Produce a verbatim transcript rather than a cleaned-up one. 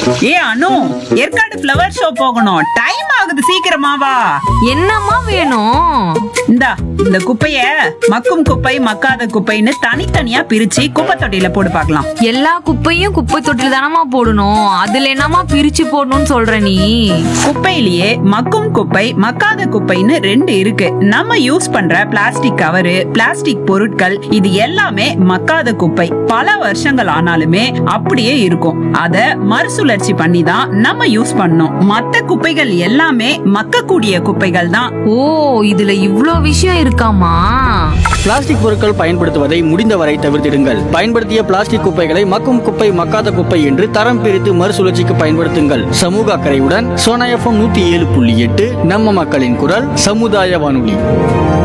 ஏ அனு, Yercaud flower show போகணும், time ஆகுது, சீக்கிரமா வா. என்னம்மா வேணும்? இந்தா இந்த குப்பைய மக்கும் குப்பை மக்காத குப்பைன்னு தனித்தனியா பிரிச்சு குப்பை தொட்டியில போட்டு பார்க்கலாம். எல்லா குப்பையும் குப்பை தொட்டில தானமா போடணும், அதுல என்னமா பிரிச்சு போடணும்னு சொல்ற நீ? குப்பையிலேயே மக்கும் குப்பை மக்காத குப்பைன்னு ரெண்டு இருக்கு. நம்ம யூஸ் பண்ற பிளாஸ்டிக் கவரு, பிளாஸ்டிக் பொருட்கள், இது எல்லாமே மக்காத குப்பை. பல வருஷங்கள் ஆனாலுமே அப்படியே இருக்கும். அத மறுசுழற்சி பண்ணி தான் நம்ம யூஸ் பண்ணணும். மத்த குப்பைகள் எல்லாமே மக்கக்கூடிய குப்பைகள் தான். ஓ, இதுல இவ்ளோ விஷயம் இருக்காமா? பிளாஸ்டிக் பொருட்கள் பயன்படுத்துவதை முடிந்தவரை தவிர்த்திடுங்கள். பயன்படுத்திய பிளாஸ்டிக் குப்பைகளை மக்கும் குப்பை மக்காத குப்பை என்று தரம் பிரித்து மறுசுழற்சிக்கு பயன்படுத்துங்கள். சமூக அக்கறையுடன் சோனா எஃப்எம் நூத்தி ஏழு புள்ளி எட்டு நம்ம மக்களின் குரல் சமுதாய வானொலி.